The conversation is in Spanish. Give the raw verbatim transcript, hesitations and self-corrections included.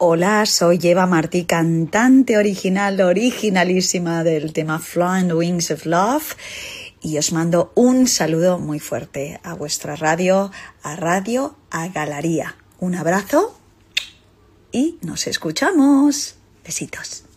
Hola, soy Eva Martí, cantante original, originalísima del tema Flying Wings of Love, y os mando un saludo muy fuerte a vuestra radio, a Radio Agalaría. Un abrazo y nos escuchamos. Besitos.